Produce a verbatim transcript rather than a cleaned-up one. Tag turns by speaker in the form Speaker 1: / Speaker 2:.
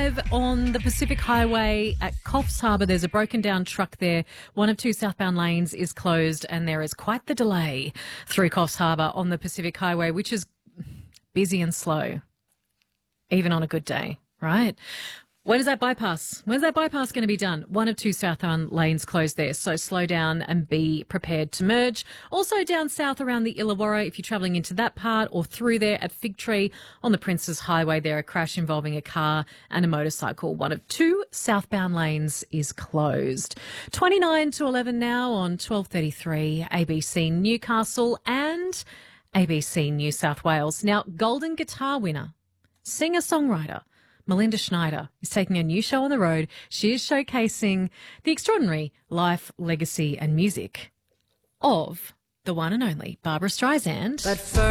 Speaker 1: five on the Pacific Highway at Coffs Harbour. There's a broken down truck there. One of two southbound lanes is closed and there is quite the delay through Coffs Harbour on the Pacific Highway, which is busy and slow, even on a good day, right? When is that bypass? When's that bypass going to be done? One of two southbound lanes closed there, so slow down and be prepared to merge. Also down south around the Illawarra, if you're travelling into that part or through there at Fig Tree on the Princes Highway, there a crash involving a car and a motorcycle. One of two southbound lanes is closed. twenty-nine to eleven now on twelve thirty-three A B C Newcastle and A B C New South Wales. Now, Golden Guitar winner, singer-songwriter Melinda Schneider is taking a new show on the road. She is showcasing the extraordinary life, legacy and music of the one and only Barbra Streisand.
Speaker 2: But first